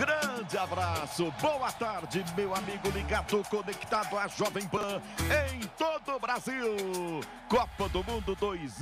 Grande abraço, boa tarde, meu amigo ligado, conectado à Jovem Pan em todo o Brasil. Copa do Mundo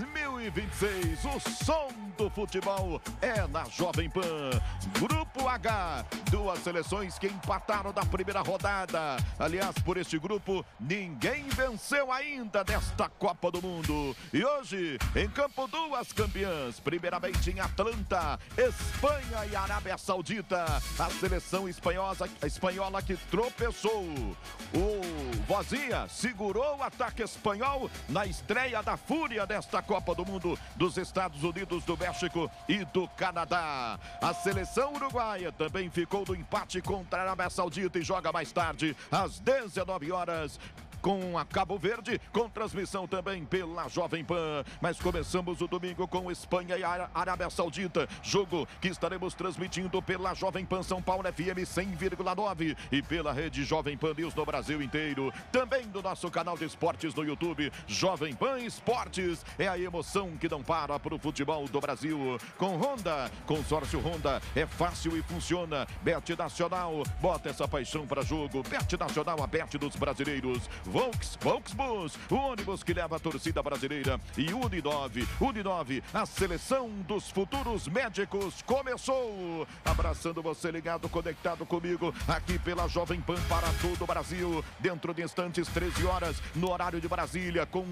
2026, o som do futebol é na Jovem Pan. Grupo H, duas seleções que empataram da primeira rodada. Aliás, por este grupo, ninguém venceu ainda nesta Copa do Mundo. E hoje, em campo, duas campeãs. Primeiramente em Atlanta, Espanha e Arábia Saudita. A seleção espanhola que tropeçou. O Vozinha segurou o ataque espanhol na estreia da fúria desta Copa do Mundo dos Estados Unidos, do México e do Canadá. A seleção uruguaia também ficou no empate contra a Arábia Saudita e joga mais tarde, às 19 horas. Com a Cabo Verde, com transmissão também pela Jovem Pan. Mas começamos o domingo com Espanha e Arábia Saudita. Jogo que estaremos transmitindo pela Jovem Pan São Paulo FM 100,9 e pela rede Jovem Pan News no Brasil inteiro. Também no nosso canal de esportes no YouTube, Jovem Pan Esportes. É a emoção que não para o futebol do Brasil. Com Honda, consórcio Honda, é fácil e funciona. Bet Nacional, bota essa paixão para jogo. Bet Nacional, a bet dos brasileiros. Volksbus, o ônibus que leva a torcida brasileira. E Uninove, a seleção dos futuros médicos começou. Abraçando você ligado, conectado comigo aqui pela Jovem Pan para todo o Brasil. Dentro de instantes, 13 horas, no horário de Brasília, com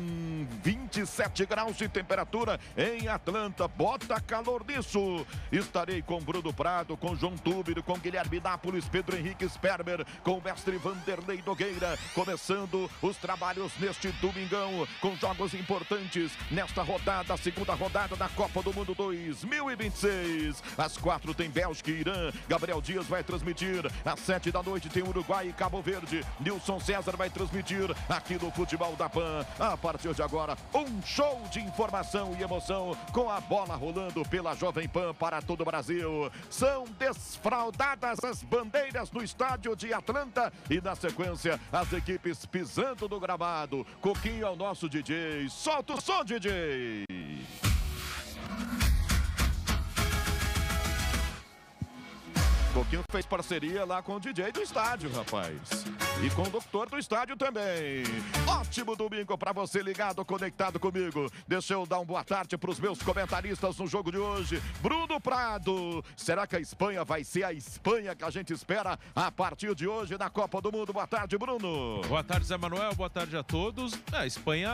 27 graus de temperatura em Atlanta. Bota calor nisso. Estarei com Bruno Prado, com João Túbiro, com Guilherme Nápoles, Pedro Henrique Sperber, com o mestre Vanderlei Nogueira, começando os trabalhos neste domingão, com jogos importantes nesta rodada, a segunda rodada da Copa do Mundo 2026. Às 4 tem Bélgica e Irã. Gabriel Dias vai transmitir. Às 7 da noite tem Uruguai e Cabo Verde. Nilson César vai transmitir aqui no Futebol da Pan. A partir de agora, um show de informação e emoção com a bola rolando pela Jovem Pan para todo o Brasil. São desfraldadas as bandeiras no estádio de Atlanta e na sequência as equipes pisando no gramado. Coquinho é o nosso DJ. Solta o som, DJ! Coquinho fez parceria lá com o DJ do estádio, rapaz. E com o condutor do estádio também. Ótimo domingo pra você ligado, conectado comigo. Deixa eu dar uma boa tarde pros meus comentaristas no jogo de hoje. Bruno Prado. Será que a Espanha vai ser a Espanha que a gente espera a partir de hoje na Copa do Mundo? Boa tarde, Bruno. Boa tarde, Zé Manuel. Boa tarde a todos. A Espanha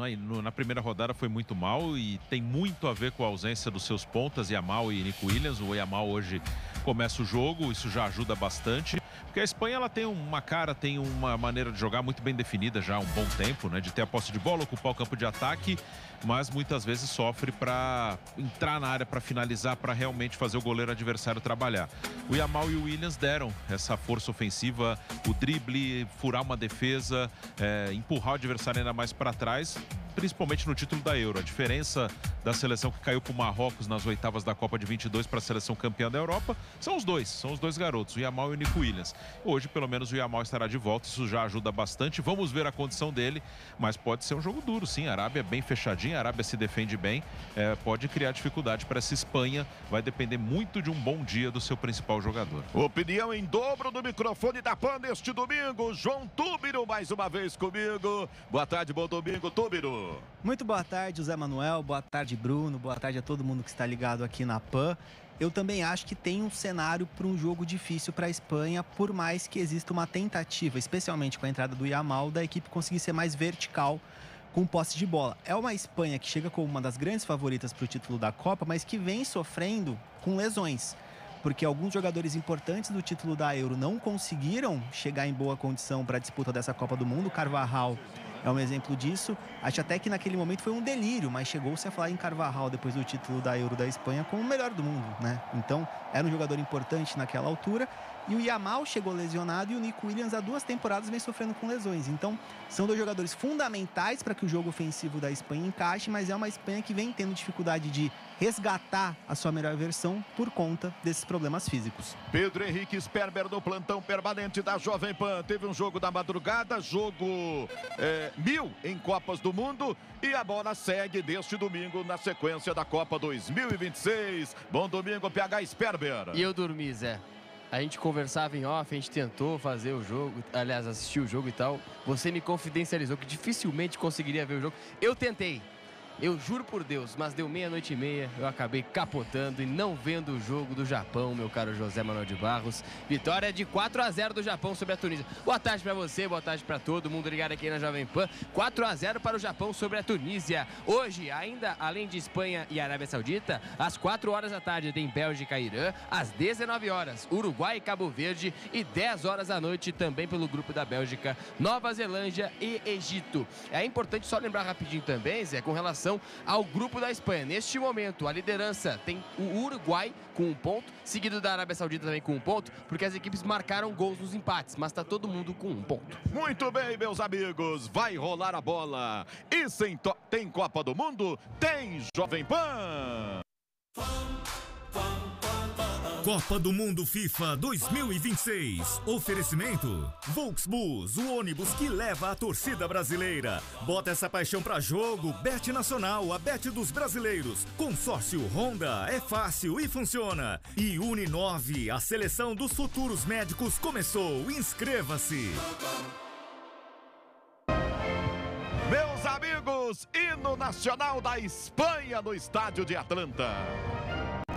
na primeira rodada foi muito mal e tem muito a ver com a ausência dos seus pontas, Yamal e Nico Williams. O Yamal hoje começa o jogo, isso já ajuda bastante. Porque a Espanha ela tem uma cara, tem uma maneira de jogar muito bem definida já há um bom tempo, né? De ter a posse de bola, ocupar o campo de ataque, mas muitas vezes sofre para entrar na área, para finalizar, para realmente fazer o goleiro adversário trabalhar. O Yamal e o Williams deram essa força ofensiva, o drible, furar uma defesa, empurrar o adversário ainda mais para trás, principalmente no título da Euro. A diferença da seleção que caiu para o Marrocos nas oitavas da Copa de 22 para a seleção campeã da Europa são os dois garotos, o Yamal e o Nico Williams. Hoje, pelo menos, o Yamal estará de volta, isso já ajuda bastante. Vamos ver a condição dele, mas pode ser um jogo duro, sim. A Arábia é bem fechadinha, a Arábia se defende bem, pode criar dificuldade para essa Espanha. Vai depender muito de um bom dia do seu principal jogador. Opinião em dobro do microfone da PAN neste domingo. João Túbiro mais uma vez comigo. Boa tarde, bom domingo, Túbiro. Muito boa tarde, Zé Manuel. Boa tarde, Bruno. Boa tarde a todo mundo que está ligado aqui na PAN. Eu também acho que tem um cenário para um jogo difícil para a Espanha, por mais que exista uma tentativa, especialmente com a entrada do Yamal, da equipe conseguir ser mais vertical com posse de bola. É uma Espanha que chega como uma das grandes favoritas para o título da Copa, mas que vem sofrendo com lesões, porque alguns jogadores importantes do título da Euro não conseguiram chegar em boa condição para a disputa dessa Copa do Mundo. Carvajal é um exemplo disso. Acho até que naquele momento foi um delírio, mas chegou-se a falar em Carvajal depois do título da Euro da Espanha como o melhor do mundo, né? Então, era um jogador importante naquela altura. E o Yamal chegou lesionado e o Nico Williams há 2 temporadas vem sofrendo com lesões. Então, são 2 jogadores fundamentais para que o jogo ofensivo da Espanha encaixe, mas é uma Espanha que vem tendo dificuldade de resgatar a sua melhor versão por conta desses problemas físicos. Pedro Henrique Sperber no plantão permanente da Jovem Pan. Teve um jogo da madrugada, jogo 1000 em Copas do Mundo, e a bola segue deste domingo na sequência da Copa 2026. Bom domingo, PH Sperber. E eu dormi, Zé. A gente conversava em off, a gente tentou fazer o jogo, aliás, assistir o jogo e tal. Você me confidencializou que dificilmente conseguiria ver o jogo. Eu tentei. Eu juro por Deus, mas deu 00:30, eu acabei capotando e não vendo o jogo do Japão, meu caro José Manuel de Barros. Vitória de 4-0 do Japão sobre a Tunísia. Boa tarde pra você, boa tarde pra todo mundo ligado aqui na Jovem Pan. 4-0 para o Japão sobre a Tunísia. Hoje, ainda além de Espanha e Arábia Saudita, às 4 horas da tarde tem Bélgica e Irã, às 19 horas Uruguai e Cabo Verde e 10 horas da noite também pelo grupo da Bélgica, Nova Zelândia e Egito. É importante só lembrar rapidinho também, Zé, com relação ao grupo da Espanha. Neste momento, a liderança tem o Uruguai com 1 ponto, seguido da Arábia Saudita também com 1 ponto, porque as equipes marcaram gols nos empates, mas está todo mundo com 1 ponto. Muito bem, meus amigos, vai rolar a bola. E tem Copa do Mundo? Tem Jovem Pan! Copa do Mundo FIFA 2026. Oferecimento Volksbus, o ônibus que leva a torcida brasileira. Bota essa paixão pra jogo. Bet Nacional, a bet dos brasileiros. Consórcio Honda, é fácil e funciona. E Uninove, a seleção dos futuros médicos começou. Inscreva-se. Meus amigos, hino nacional da Espanha no estádio de Atlanta.